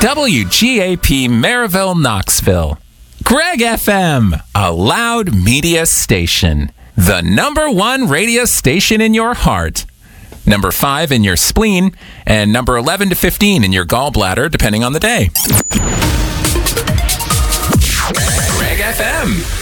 WGAP Maryville, Knoxville. Greg FM, a loud media station. The #1 radio station in your heart. Number 5 in your spleen, and number 11 to 15 in your gallbladder, depending on the day. Greg FM.